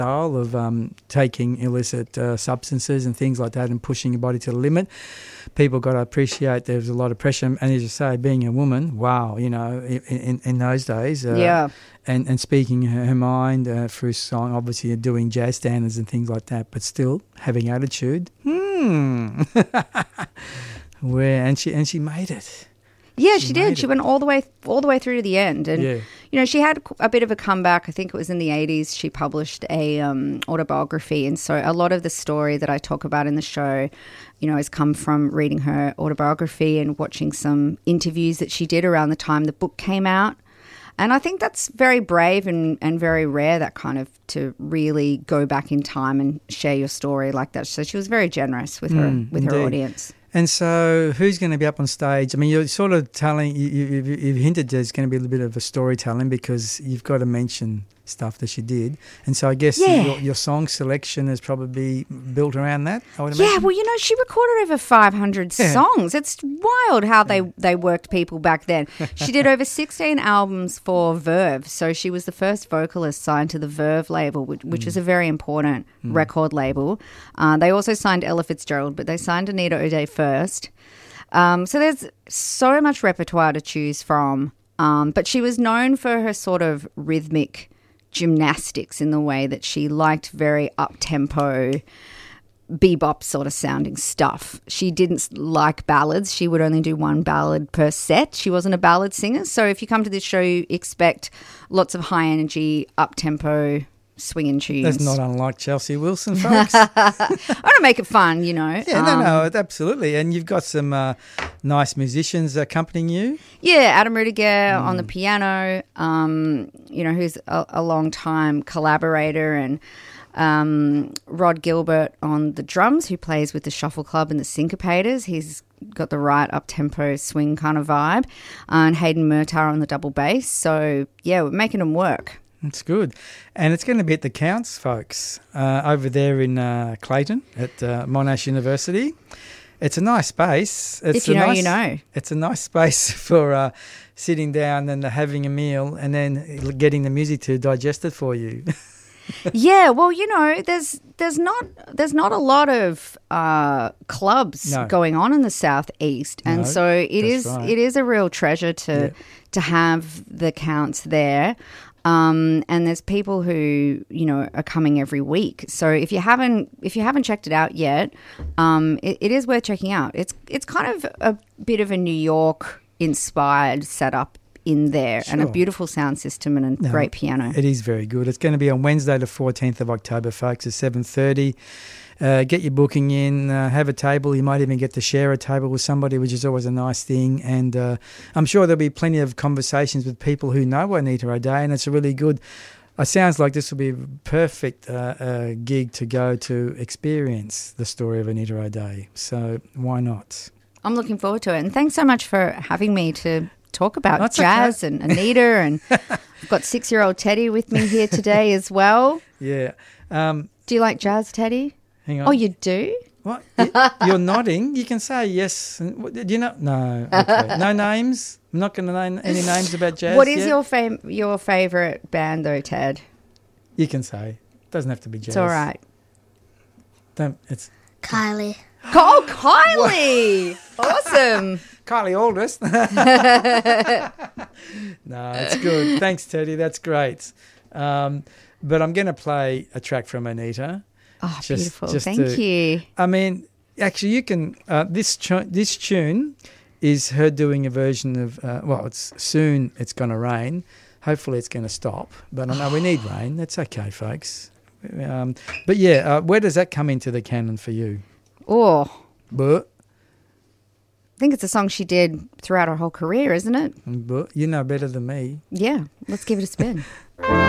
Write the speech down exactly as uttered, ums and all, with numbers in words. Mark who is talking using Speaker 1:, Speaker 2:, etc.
Speaker 1: style of um, taking illicit uh, substances and things like that and pushing your body to the limit. People got to appreciate there's a lot of pressure. And as you say, being a woman, wow, you know, in, in, in those days. Uh,
Speaker 2: yeah.
Speaker 1: And, and speaking her, her mind uh, through song, obviously doing jazz standards and things like that, but still having attitude. Hmm. Where and she and she made it.
Speaker 2: Yeah,
Speaker 1: she
Speaker 2: she did.
Speaker 1: it.
Speaker 2: She went all the way all the way through to the end. And,
Speaker 1: yeah.
Speaker 2: you know, she had a bit of a comeback. I think it was in the eighties. She published a um, autobiography. And so a lot of the story that I talk about in the show, you know, has come from reading her autobiography and watching some interviews that she did around the time the book came out. And I think that's very brave and, and very rare, that kind of, to really go back in time and share your story like that. So she was very generous with her
Speaker 1: Mm,
Speaker 2: with
Speaker 1: indeed.
Speaker 2: her audience.
Speaker 1: And so who's going to be up on stage? I mean, you're sort of telling, you, you, you've, you've hinted there's going to be a little bit of a storytelling because you've got to mention stuff that she did. And so I guess
Speaker 2: Yeah.
Speaker 1: your, your song selection is probably built around that, I would
Speaker 2: Yeah,
Speaker 1: imagine.
Speaker 2: well, you know, she recorded over five hundred
Speaker 1: Yeah.
Speaker 2: songs. It's wild how they, they worked people back then. She did over sixteen albums for Verve. So she was the first vocalist signed to the Verve label, which, which
Speaker 1: Mm.
Speaker 2: is a very important mm. record label. Uh, they also signed Ella Fitzgerald, but they signed Anita O'Day first. Um, so there's so much repertoire to choose from. Um, but she was known for her sort of rhythmic gymnastics in the way that she liked very up-tempo, bebop sort of sounding stuff. She didn't like ballads. She would only do one ballad per set. She wasn't a ballad singer. So if you come to this show, you expect lots of high-energy, up-tempo swinging tunes.
Speaker 1: That's not unlike Chelsea Wilson, folks.
Speaker 2: I want to make it fun, you know.
Speaker 1: Yeah, no,
Speaker 2: Um,
Speaker 1: no, absolutely. And you've got some uh, nice musicians accompanying you.
Speaker 2: Yeah, Adam Rudiger on the piano, um, you know, who's a, a long-time collaborator, and um, Rod Gilbert on the drums, who plays with the Shuffle Club and the Syncopators. He's got the right up-tempo swing kind of vibe. Uh, and Hayden Murtar on the double bass. So, yeah, we're making them work.
Speaker 1: That's good. And it's going to be at the Counts, folks, uh, over there in uh, Clayton at uh, Monash University. It's a nice space. It's
Speaker 2: If you
Speaker 1: a
Speaker 2: know,
Speaker 1: nice,
Speaker 2: you know.
Speaker 1: It's a nice space for uh, sitting down and having a meal and then getting the music to digest it for you.
Speaker 2: Yeah, well, you know, there's there's not there's not a lot of uh, clubs
Speaker 1: No.
Speaker 2: going on in the southeast, and
Speaker 1: No,
Speaker 2: so it
Speaker 1: that's
Speaker 2: is
Speaker 1: right.
Speaker 2: it is a real treasure to
Speaker 1: Yeah.
Speaker 2: to have the Counts there. Um, and there's people who, you know, are coming every week. So if you haven't if you haven't checked it out yet, um, it, it is worth checking out. It's it's kind of a bit of a New York inspired setup in there, and a
Speaker 1: Sure.
Speaker 2: beautiful sound system and a
Speaker 1: No,
Speaker 2: great piano.
Speaker 1: It is very good. It's going to be on Wednesday the fourteenth of October, folks, at seven thirty. Uh, get your booking in, uh, have a table. You might even get to share a table with somebody, which is always a nice thing. And uh, I'm sure there'll be plenty of conversations with people who know Anita O'Day, and it's a really good... It sounds like this will be a perfect uh, uh, gig to go to experience the story of Anita O'Day. So why not?
Speaker 2: I'm looking forward to it. And thanks so much for having me to talk about
Speaker 1: That's
Speaker 2: jazz
Speaker 1: okay.
Speaker 2: and Anita. And I've got six-year-old Teddy with me here today as well.
Speaker 1: Yeah. Um,
Speaker 2: Do you like jazz, Teddy?
Speaker 1: hang on.
Speaker 2: Oh, you do?
Speaker 1: What? Y- You're nodding. You can say yes. And what- Do you know? No. Okay. No names? I'm not going to name any names about jazz.
Speaker 2: What is
Speaker 1: yet?
Speaker 2: your fam- your favourite band, though, Ted?
Speaker 1: You can say. Doesn't have to be jazz.
Speaker 2: It's all right.
Speaker 1: Don't. It's
Speaker 3: Kylie.
Speaker 2: Oh, Kylie! Awesome.
Speaker 1: Kylie Aldrich. No, it's good. Thanks, Teddy. That's great. Um, but I'm going to play a track from Anita.
Speaker 2: Oh,
Speaker 1: Just-
Speaker 2: beautiful.
Speaker 1: just
Speaker 2: Thank
Speaker 1: to-
Speaker 2: you.
Speaker 1: I mean, actually, you can. Uh, this tu- this tune is her doing a version of. Uh, well, it's soon. It's going to rain. Hopefully, it's going to stop. But I know we need rain. That's okay, folks. Um, but yeah, uh, where does that come into the canon for you?
Speaker 2: Oh,
Speaker 1: But,
Speaker 2: I think it's a song she did throughout her whole career, isn't it?
Speaker 1: but you know better than me.
Speaker 2: Yeah. Let's give it a spin.